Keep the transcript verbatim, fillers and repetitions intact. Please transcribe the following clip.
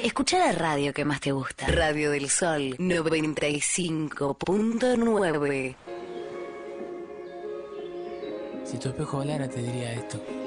Escucha la radio que más te gusta. Radio del Sol noventa y cinco punto nueve. Si tu espejo hablara te diría esto.